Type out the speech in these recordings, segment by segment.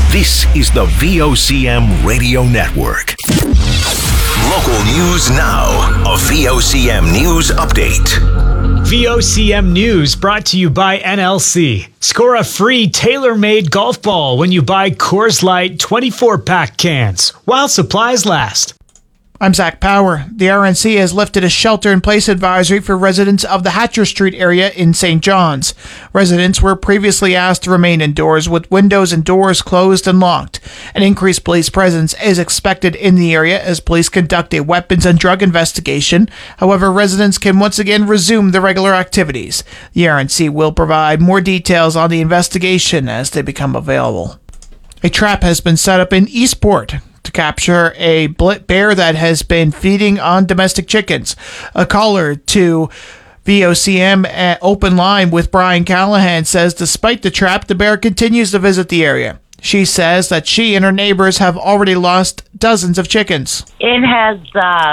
This is the VOCM Radio Network. Local news now. A VOCM News Update. VOCM News brought to you by NLC. Score a free tailor-made golf ball when you buy Coors Light 24-pack cans, while supplies last. I'm Zach Power. The RNC has lifted a shelter-in-place advisory for residents of the Hatcher Street area in St. John's. Residents were previously asked to remain indoors with windows and doors closed and locked. An increased police presence is expected in the area as police conduct a weapons and drug investigation. However, residents can once again resume their regular activities. The RNC will provide more details on the investigation as they become available. A trap has been set up in Eastport to capture a bear that has been feeding on domestic chickens. A caller to VOCM at Open Line with Brian Callahan says despite the trap, the bear continues to visit the area. She says that she and her neighbors have already lost dozens of chickens. It has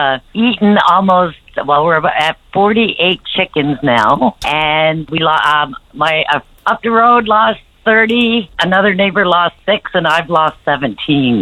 eaten almost, we're at 48 chickens now. And we my up the road lost 30, another neighbor lost 6, and I've lost 17.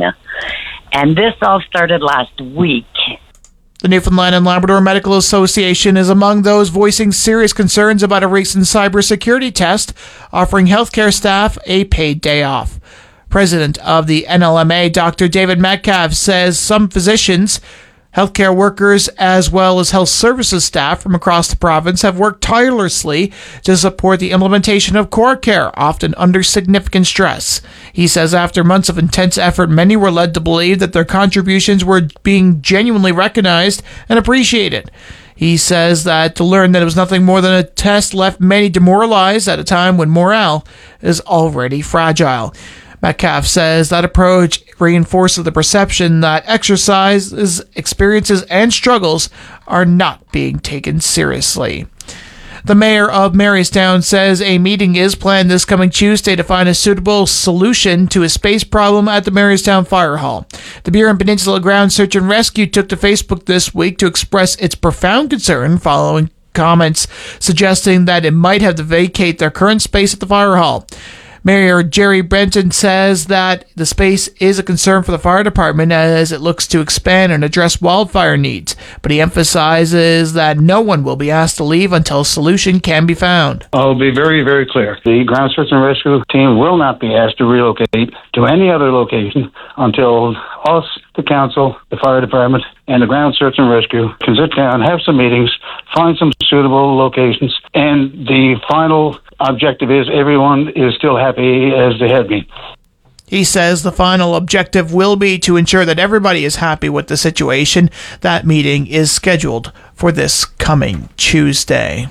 And this all started last week. The Newfoundland and Labrador Medical Association is among those voicing serious concerns about a recent cybersecurity test offering healthcare staff a paid day off. President of the NLMA, Dr. David Metcalf, says some physicians, healthcare workers, as well as health services staff from across the province have worked tirelessly to support the implementation of CoreCare, often under significant stress. He says after months of intense effort, many were led to believe that their contributions were being genuinely recognized and appreciated. He says that to learn that it was nothing more than a test left many demoralized at a time when morale is already fragile. Metcalf says that approach reinforces the perception that exercises, experiences, and struggles are not being taken seriously. The mayor of Marystown says a meeting is planned this coming Tuesday to find a suitable solution to a space problem at the Marystown Fire Hall. The Burin Peninsula Ground Search and Rescue took to Facebook this week to express its profound concern following comments suggesting that it might have to vacate their current space at the fire hall. Mayor Jerry Brenton says that the space is a concern for the fire department as it looks to expand and address wildfire needs, but he emphasizes that no one will be asked to leave until a solution can be found. I'll be very, very clear. The Ground Search and Rescue team will not be asked to relocate to any other location until us, the council, the fire department, and the Ground Search and Rescue can sit down, have some meetings, find some suitable locations, and the final objective is everyone is still happy as they have been. He says the final objective will be to ensure that everybody is happy with the situation. That meeting is scheduled for this coming Tuesday.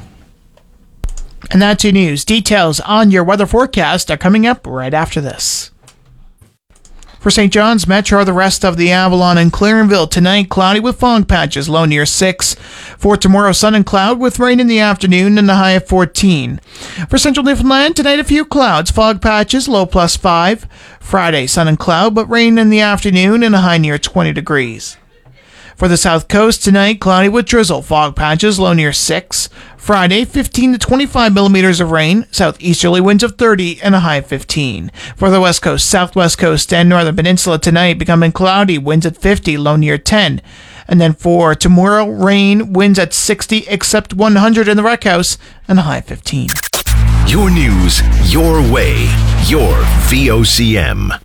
And that's your news. Details on your weather forecast are coming up right after this. For St. John's Metro, the rest of the Avalon and Clarenville tonight, cloudy with fog patches, low near 6. For tomorrow, sun and cloud with rain in the afternoon and a high of 14. For Central Newfoundland, tonight a few clouds, fog patches, low plus 5. Friday, sun and cloud, but rain in the afternoon and a high near 20 degrees. For the South Coast, tonight, cloudy with drizzle, fog patches, low near 6. Friday, 15 to 25 millimeters of rain, southeasterly winds of 30 and a high of 15. For the West Coast, Southwest Coast, and Northern Peninsula tonight, becoming cloudy, winds at 50, low near 10. And then for tomorrow, rain, winds at 60, except 100 in the Wreck House, and a high of 15. Your news, your way, your VOCM.